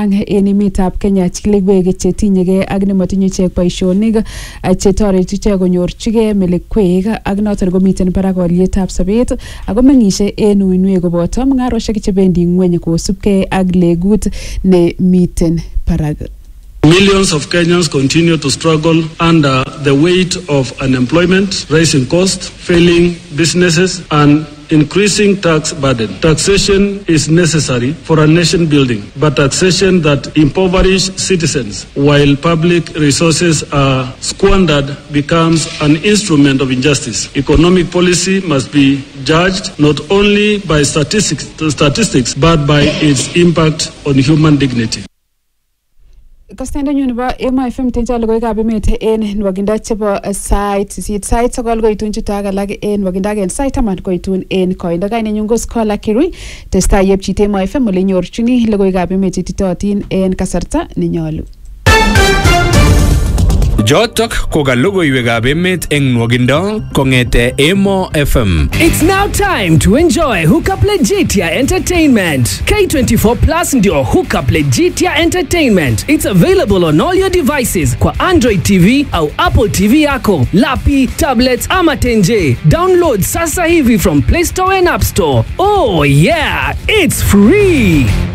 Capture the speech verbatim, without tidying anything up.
chechang en emetab Kenya chikilegwek che tinyegei ak nematinye ichek boisionik che toreti ichek konyorchigei melekwek ak noton komiten barak olyetab sobet ako mengishe en uinwek koboto mungarosiek che bendi ngweny kosubkei ak legut ne miten barak. Millions of Kenyans continue to struggle under the weight of unemployment, rising costs, failing businesses, and increasing tax burden. Taxation is necessary for a nation building, but taxation that impoverish citizens while public resources are squandered becomes an instrument of injustice. Economic policy must be judged not only by statistics, statistics but by its impact on human dignity. Kastenda nyun ba Emo F M tenja logoy ka bimete en waginda chebo site sit site sokol go itun chutaga lag en waginda gen site man go itun en koinda gaine nyun go skola kirui testa yep chite Emo F M le nyorchuni logoy ka bimete titotin en kasarta ne nyolu. Jotok ko logoiwekab emet eng nwogindo kongete Emo F M. It's now time to enjoy Hookup Legitia Entertainment. K twenty-four Plus ndio Hookup Legitia Entertainment. It's available on all your devices kwa Android T V au Apple T V yako, lapi, tablets ama tenje. Download sasa hivi from Play Store and App Store. Oh yeah, it's free.